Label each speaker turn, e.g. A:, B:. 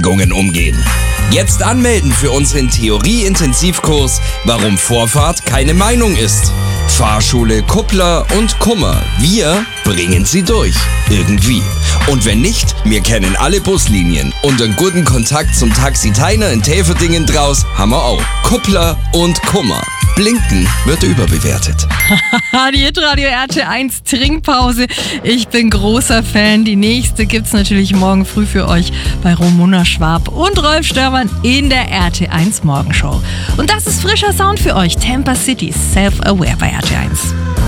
A: Aufregungen umgehen. Jetzt anmelden für unseren Theorie-Intensivkurs, warum Vorfahrt keine Meinung ist. Fahrschule Kuppler und Kummer. Wir bringen sie durch. Irgendwie. Und wenn nicht, wir kennen alle Buslinien. Und einen guten Kontakt zum Taxi Teiner in Täferdingen draus haben wir auch. Kuppler und Kummer. Blinken wird überbewertet.
B: Die Hitradio RT1 Trinkpause. Ich bin großer Fan. Die nächste gibt's natürlich morgen früh für euch bei Ramona Schwab und Rolf Störmann in der RT1 Morgenshow. Und das ist frischer Sound für euch. Tampa City, Self-Aware bei RT1.